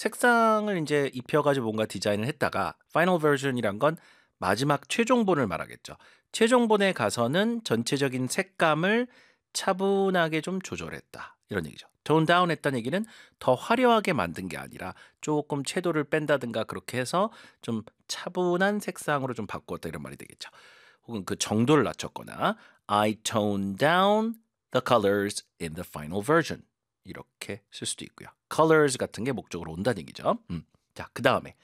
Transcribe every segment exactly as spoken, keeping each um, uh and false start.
색상을 인제 입혀 가지고 뭔가 디자인을 했다가 final version이란 건 마지막 최종본을 말하겠죠. 최종본에 가서는 전체적인 색감을 차분하게 좀 조절했다. 이런 얘기죠. tone down 했다는 얘기는 더 화려하게 만든 게 아니라 쪼끔 채도를 뺀다든가 그렇게 해서 좀 차분한 색상으로 좀 바꾸었다 이런 말이 되겠죠. 혹은 그 정도를 낮췄거나 I toned down the colors in the final version. 이렇게 쓸 수도 있고요. colors 같은 게 목적으로 온다는 얘기죠. 음. 자, 그다음에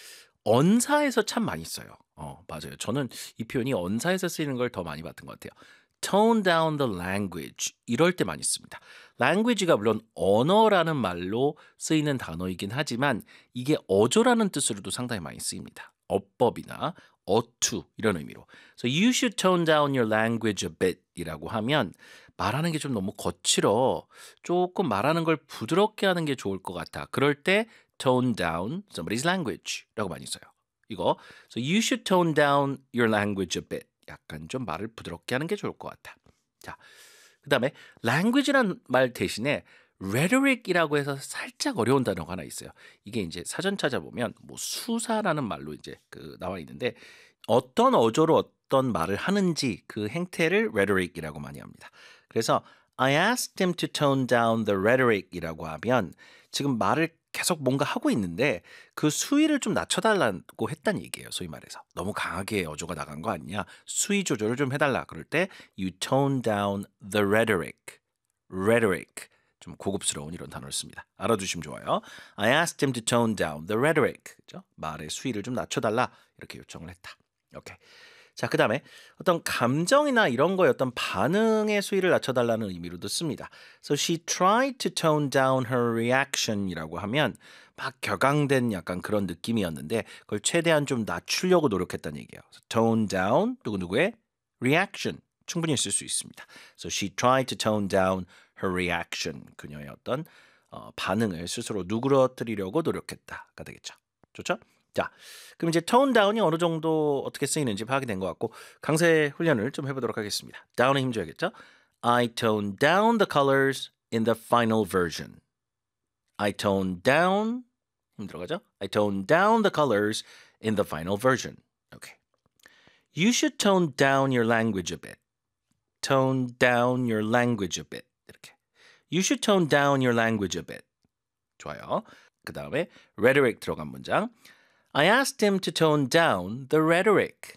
언사에서 참 많이 써요. 어 맞아요. 저는 이 표현이 언사에서 쓰이는 걸 더 많이 봤던 것 같아요. tone down the language 이럴 때 많이 씁니다. language가 물론 언어라는 말로 쓰이는 단어이긴 하지만 이게 어조라는 뜻으로도 상당히 많이 쓰입니다. 어법이나 어투 이런 의미로. So you should tone down your language a bit 이라고 하면 말하는 게 좀 너무 거칠어. 조금 말하는 걸 부드럽게 하는 게 좋을 것 같아. 그럴 때 tone down somebody's language라고 많이 써요. 이거 So you should tone down your language a bit. 약간 좀 말을 부드럽게 하는 게 좋을 것 같아. 자, 그다음에 language란 말 대신에 rhetoric이라고 해서 살짝 어려운 단어가 하나 있어요. 이게 인제 사전 찾아보면 뭐 수사라는 말로 이제 그 나와 있는데 어떤 어조로 어떤 말을 하는지 그 행태를 rhetoric이라고 많이 합니다. 그래서 I asked him to tone down the rhetoric이라고 하면 지금 말을 계속 뭔가 하고 있는데 그 수위를 좀 낮춰 달라고 했다는 얘기예요. 소위 말해서. 너무 강하게 어조가 나간 거 아니냐. 수위 조절을 좀 해 달라. 그럴 때 you tone down the rhetoric. rhetoric. 좀 고급스러운 이런 단어를 씁니다. 알아두시면 좋아요. I asked him to tone down the rhetoric. 그죠? 말의 수위를 좀 낮춰 달라. 이렇게 요청을 했다. 오케이. 자, 그다음에 어떤 감정이나 이런 거에 어떤 반응의 수위를 낮춰달라는 의미로도 씁니다. So she tried to tone down her reaction이라고 하면 막 격앙된 약간 그런 느낌이었는데 그걸 최대한 좀 낮추려고 노력했다는 얘기예요. So tone down 누구누구의 reaction 충분히 쓸 수 있습니다. So she tried to tone down her reaction 그녀의 어떤 어, 반응을 스스로 누그러뜨리려고 노력했다가 되겠죠. 좋죠? 자, 그럼 이제 tone down이 어느 정도 어떻게 쓰이는지 파악이 된 것 같고 강세 훈련을 좀 해보도록 하겠습니다. down에 힘줘야겠죠? I toned down the colors in the final version. I toned down 힘 들어가죠? I toned down the colors in the final version. Okay. You should tone down your language a bit. Tone down your language a bit. 이렇게. You should tone down your language a bit. 좋아요. 그 다음에 rhetoric 들어간 문장. I asked him to tone down the rhetoric.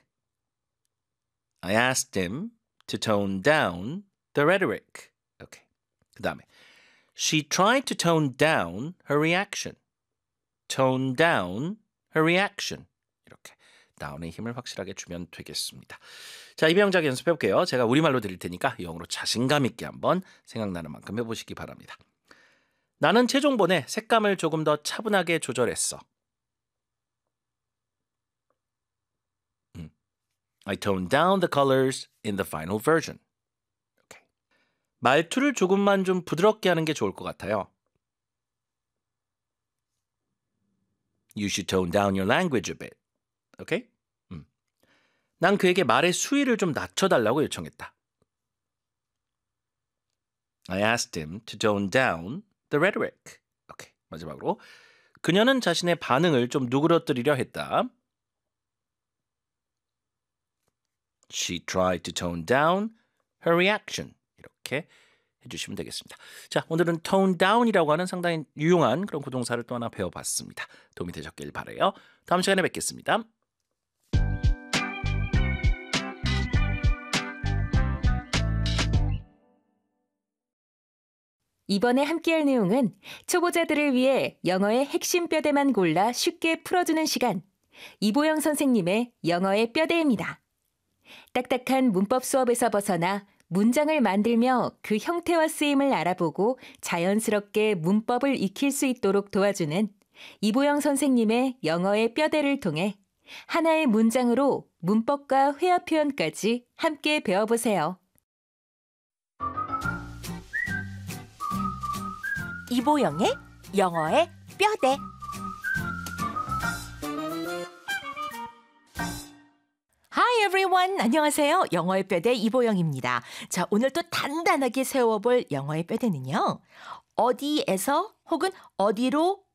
I asked him to tone down the rhetoric. Okay. 그 다음에 She tried to tone down her reaction. Tone down her reaction. 이렇게 down의 힘을 확실하게 주면 되겠습니다. 자, 이병작 연습해볼게요. 제가 우리말로 드릴 테니까 영어로 자신감 있게 한번 생각나는 만큼 해보시기 바랍니다. 나는 최종본에 색감을 조금 더 차분하게 조절했어. 음. I toned down the colors in the final version. Okay. 말투를 조금만 좀 부드럽게 하는 게 좋을 것 같아요. You should tone down your language a bit. Okay? 음. 난 그에게 말의 수위를 좀 낮춰달라고 요청했다. I asked him to tone down the rhetoric. Okay. 마지막으로 그녀는 자신의 반응을 좀 누그러뜨리려 했다. She tried to tone down her reaction. 이렇게 해주시면 되겠습니다. 자, 오늘은 tone down이라고 하는 상당히 유용한 그런 구동사를 또 하나 배워봤습니다. 도움이 되셨길 바라요. 다음 시간에 뵙겠습니다. 이번에 함께할 내용은 초보자들을 위해 영어의 핵심 뼈대만 골라 쉽게 풀어주는 시간. 이보영 선생님의 영어의 뼈대입니다. 딱딱한 문법 수업에서 벗어나 문장을 만들며 그 형태와 쓰임을 알아보고 자연스럽게 문법을 익힐 수 있도록 도와주는 이보영 선생님의 영어의 뼈대를 통해 하나의 문장으로 문법과 회화 표현까지 함께 배워보세요. 이보영의 영어의 뼈대. Hi everyone. 안녕하세요. 영어의 뼈대 이보영입니다. 자, 오늘 또 단단하게 세워볼 영어의 뼈대는요. 어디에서 혹은 어디로